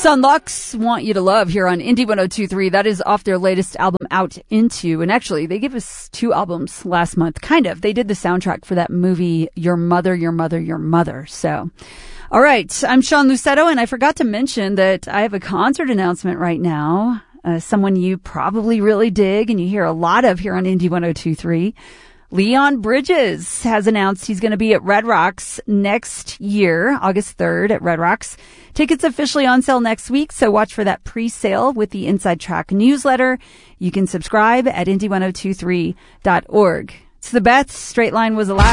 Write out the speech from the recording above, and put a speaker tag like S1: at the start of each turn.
S1: Sunlux Want You to Love here on Indie 102.3. That is off their latest album, Out Into. And actually, they gave us 2 albums last month. Kind of. They did the soundtrack for that movie, Your Mother, Your Mother, Your Mother. So, all right. I'm Sean Lucetto, and I forgot to mention that I have a concert announcement right now. Someone you probably really dig and you hear a lot of here on Indie 102.3. Leon Bridges has announced he's going to be at Red Rocks next year, August 3rd at Red Rocks. Tickets officially on sale next week, so watch for that pre-sale with the Inside Track newsletter. You can subscribe at indie1023.org. It's the Beth. Straight Line was allowed.